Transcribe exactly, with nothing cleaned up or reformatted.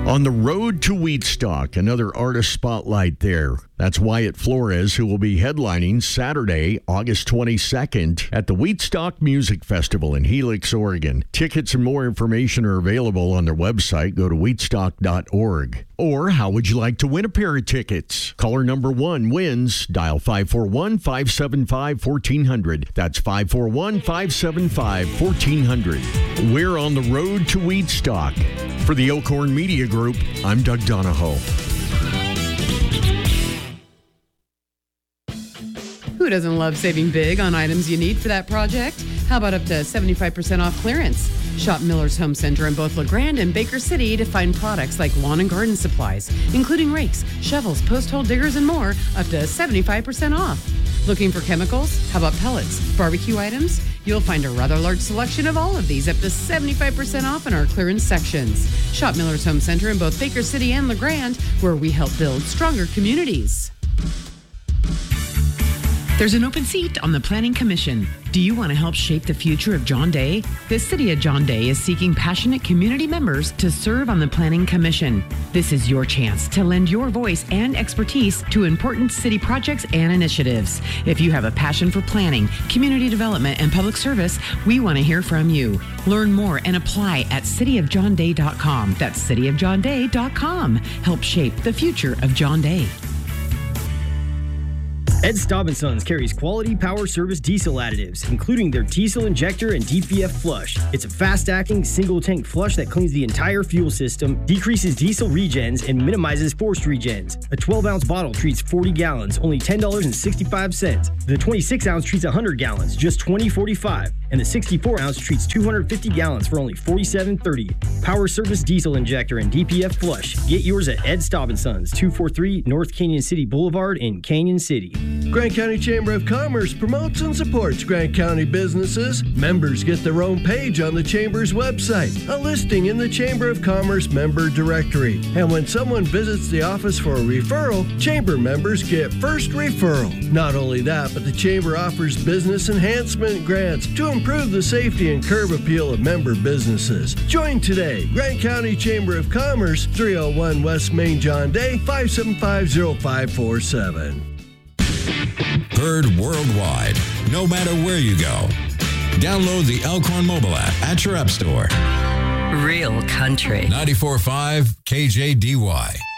On the road to Wheatstock, another artist spotlight there. That's Wyatt Flores, who will be headlining Saturday, August twenty-second at the Wheatstock Music Festival in Helix, Oregon. Tickets and more information are available on their website. Go to wheatstock dot org. Or how would you like to win a pair of tickets? Caller number one wins. Dial five four one, five seven five, one four zero zero. That's five four one, five seven five, one four zero zero. We're on the road to Wheatstock. For the Elkhorn Media Group, I'm Doug Donahoe. Who doesn't love saving big on items you need for that project? How about up to seventy-five percent off clearance? Shop Miller's Home Center in both LeGrand and Baker City to find products like lawn and garden supplies, including rakes, shovels, post hole diggers, and more, up to seventy-five percent off. Looking for chemicals? How about pellets? Barbecue items? You'll find a rather large selection of all of these, up to seventy-five percent off in our clearance sections. Shop Miller's Home Center in both Baker City and LeGrand, where we help build stronger communities. There's an open seat on the Planning Commission. Do you want to help shape the future of John Day? The City of John Day is seeking passionate community members to serve on the Planning Commission. This is your chance to lend your voice and expertise to important city projects and initiatives. If you have a passion for planning, community development, and public service, we want to hear from you. Learn more and apply at city of john day dot com. That's city of john day dot com. Help shape the future of John Day. Ed Staub and Sons carries quality power service diesel additives, including their diesel injector and D P F flush. It's a fast-acting, single-tank flush that cleans the entire fuel system, decreases diesel regens, and minimizes forced regens. A twelve-ounce bottle treats forty gallons, only ten dollars and sixty-five cents. The twenty-six ounce treats one hundred gallons, just twenty dollars and forty-five cents. And the sixty-four ounce treats two hundred fifty gallons for only forty-seven dollars and thirty cents. Power service diesel injector and D P F flush. Get yours at Ed Staub and Sons, two forty-three North Canyon City Boulevard in Canyon City. Grant County Chamber of Commerce promotes and supports Grant County businesses. Members get their own page on the Chamber's website, a listing in the Chamber of Commerce member directory. And when someone visits the office for a referral, Chamber members get first referral. Not only that, but the Chamber offers business enhancement grants to improve the safety and curb appeal of member businesses. Join today. Grant County Chamber of Commerce, three oh one West Main John Day, five seven five, oh five four seven. Heard worldwide, no matter where you go. Download the Elkhorn mobile app at your app store. Real country. ninety-four point five K J D Y.